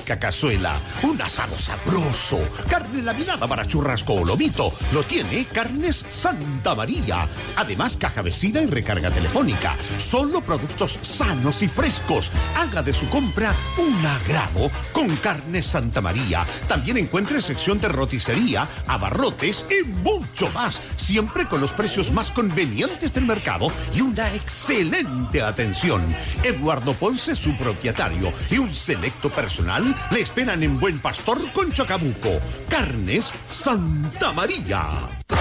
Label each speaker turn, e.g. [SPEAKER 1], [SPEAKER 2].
[SPEAKER 1] fresca cazuela, un asado sabroso, carne laminada para churrasco o lomito. Lo tiene Carnes Santa María. Además, caja vecina y recarga telefónica. Solo productos sanos y frescos. Haga de su compra un agrado con Carnes Santa María. También encuentre sección de roticería, abarrotes y mucho más. Siempre con los precios más convenientes del mercado y una excelente atención. Eduardo Ponce, su propietario, y un selecto personal le esperan en Buen Pastor con Chacabuco. Carnes Santa María.